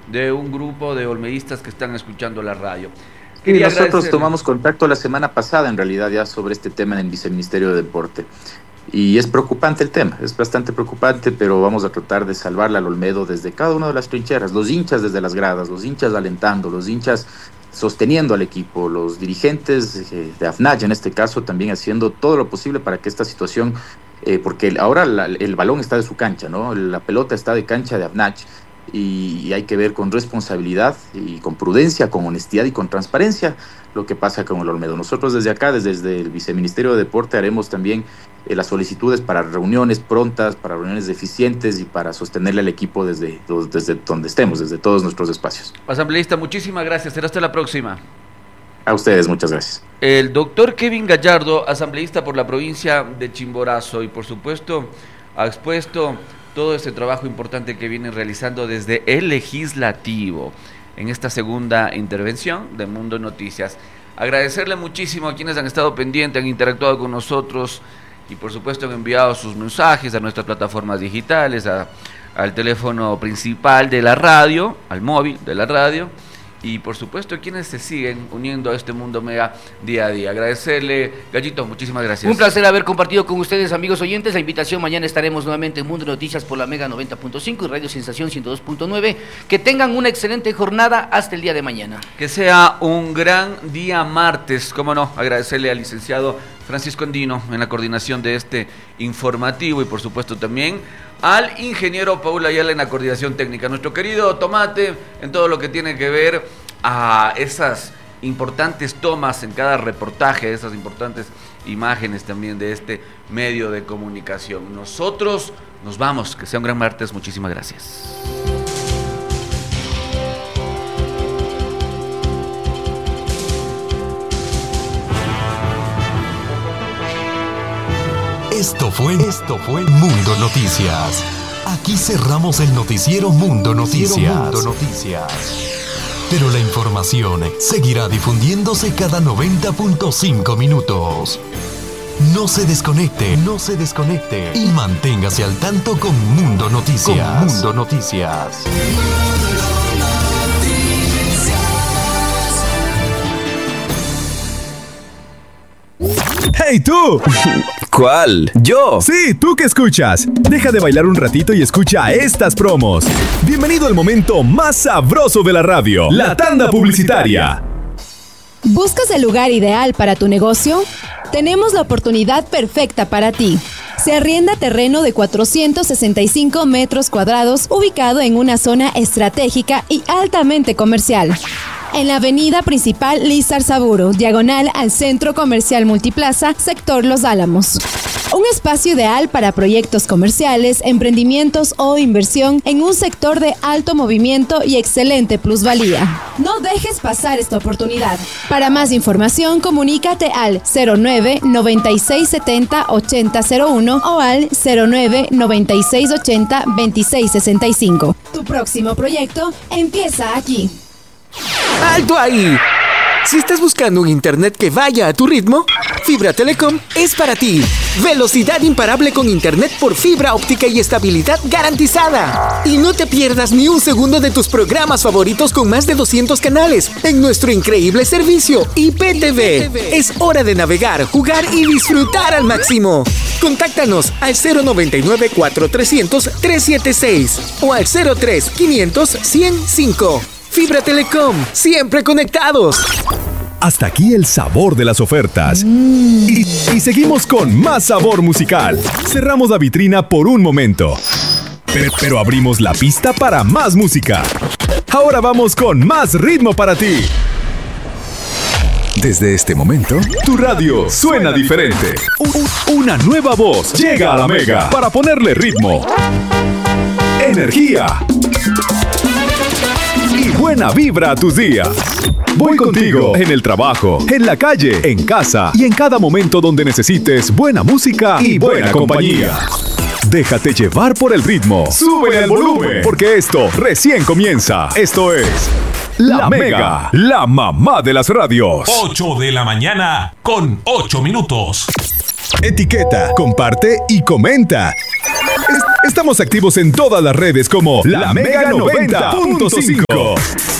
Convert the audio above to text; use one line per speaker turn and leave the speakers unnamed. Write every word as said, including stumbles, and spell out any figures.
de un grupo de olmedistas que están escuchando la radio.
Y nosotros tomamos contacto la semana pasada, en realidad, ya sobre este tema en el Viceministerio de Deporte. Y es preocupante el tema, es bastante preocupante, pero vamos a tratar de salvarle al Olmedo desde cada una de las trincheras, los hinchas desde las gradas, los hinchas alentando, los hinchas sosteniendo al equipo, los dirigentes eh, de AFNAC en este caso también haciendo todo lo posible para que esta situación, eh, porque ahora la, el balón está de su cancha, ¿no? La pelota está de cancha de AFNAC y, y hay que ver con responsabilidad y con prudencia, con honestidad y con transparencia lo que pasa con el Olmedo. Nosotros desde acá, desde, desde el Viceministerio de Deporte, haremos también eh, las solicitudes para reuniones prontas, para reuniones eficientes y para sostenerle al equipo desde, desde donde estemos, desde todos nuestros espacios.
Asambleísta, muchísimas gracias. Será hasta la próxima.
A ustedes, muchas gracias.
El doctor Kevin Gallardo, asambleísta por la provincia de Chimborazo, y por supuesto ha expuesto todo este trabajo importante que viene realizando desde el legislativo en esta segunda intervención de Mundo Noticias. Agradecerle muchísimo a quienes han estado pendientes, han interactuado con nosotros y por supuesto han enviado sus mensajes a nuestras plataformas digitales, a, al teléfono principal de la radio, al móvil de la radio, y por supuesto quienes se siguen uniendo a este Mundo Mega día a día. Agradecerle, Gallito, muchísimas gracias.
Un placer haber compartido con ustedes, amigos oyentes. La invitación, mañana estaremos nuevamente en Mundo Noticias por la Mega noventa punto cinco y Radio Sensación ciento dos punto nueve. Que tengan una excelente jornada hasta el día de mañana.
Que sea un gran día martes, cómo no, agradecerle al licenciado Francisco Andino en la coordinación de este informativo y por supuesto también al ingeniero Paul Ayala en la coordinación técnica, nuestro querido Tomate en todo lo que tiene que ver a esas importantes tomas en cada reportaje, esas importantes imágenes también de este medio de comunicación. Nosotros nos vamos, que sea un gran martes, muchísimas gracias.
Esto fue, esto fue Mundo Noticias. Aquí cerramos el noticiero Mundo Noticias. Mundo Noticias. Pero la información seguirá difundiéndose cada noventa punto cinco minutos. No se desconecte, no se desconecte y manténgase al tanto con Mundo Noticias. Con Mundo Noticias.
¡Hey tú!
¿Cuál? ¿Yo?
Sí, tú que escuchas. Deja de bailar un ratito y escucha estas promos. Bienvenido al momento más sabroso de la radio, la tanda publicitaria.
¿Buscas el lugar ideal para tu negocio? Tenemos la oportunidad perfecta para ti. Se arrienda terreno de cuatrocientos sesenta y cinco metros cuadrados ubicado en una zona estratégica y altamente comercial. En la avenida principal Lizar Saburo, diagonal al Centro Comercial Multiplaza, sector Los Álamos. Un espacio ideal para proyectos comerciales, emprendimientos o inversión en un sector de alto movimiento y excelente plusvalía. No dejes pasar esta oportunidad. Para más información, comunícate al cero nueve noventa y seis setenta ochenta cero uno o al cero nueve noventa y seis ochenta veintiséis sesenta y cinco. Tu próximo proyecto empieza aquí.
¡Alto ahí! Si estás buscando un internet que vaya a tu ritmo, Fibra Telecom es para ti. Velocidad imparable con internet por fibra óptica y estabilidad garantizada. Y no te pierdas ni un segundo de tus programas favoritos con más de doscientos canales en nuestro increíble servicio I P T V. Es hora de navegar, jugar y disfrutar al máximo. Contáctanos al cero noventa y nueve cuatro trescientos tres setenta y seis o al cero tres quinientos cien cinco. Fibra Telecom, siempre conectados.
Hasta aquí el sabor de las ofertas. Mm. Y, y seguimos con más sabor musical. Cerramos la vitrina por un momento. Pero, pero abrimos la pista para más música. Ahora vamos con más ritmo para ti. Desde este momento, tu radio suena diferente. U- una nueva voz llega a la Mega para ponerle ritmo, energía y buena vibra a tus días. Voy contigo en el trabajo, en la calle, en casa y en cada momento donde necesites buena música y buena compañía. Déjate llevar por el ritmo. Sube el volumen, porque esto recién comienza. Esto es La Mega, la mamá de las radios.
ocho de la mañana con ocho minutos.
Etiqueta, comparte y comenta. Estamos activos en todas las redes como La Mega noventa punto cinco.